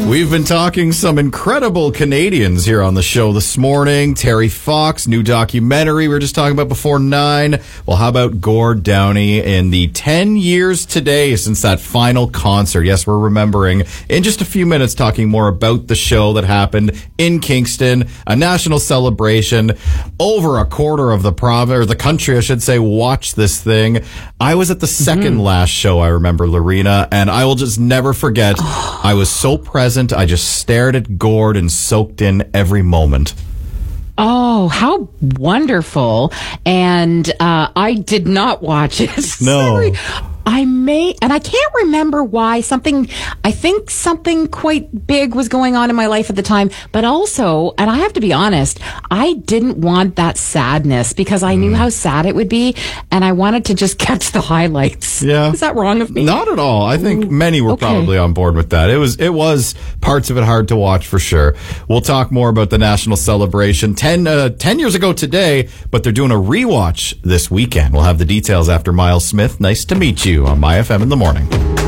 We've been talking some incredible Canadians here on the show this morning. Terry Fox, new documentary we were just talking about before 9. Well, how about Gord Downie in the 10 years today since that final concert? Yes, we're remembering in just a few minutes talking more about the show that happened in Kingston, a national celebration. Over a quarter of the province, or the country, I should say, watched this thing. I was at the second last show, I remember, Lorena, and I will just never forget. I was so present. I just stared at Gord and soaked in every moment. Oh, how wonderful. And I did not watch it. No. And I can't remember why. I think something quite big was going on in my life at the time. But also, and I have to be honest, I didn't want that sadness because I knew how sad it would be. And I wanted to just catch the highlights. Yeah. Is that wrong of me? Not at all. I think many were probably on board with that. It was parts of it hard to watch for sure. We'll talk more about the national celebration 10 years ago today, but they're doing a rewatch this weekend. We'll have the details after Miles Smith. Nice to meet you on My FM in the morning.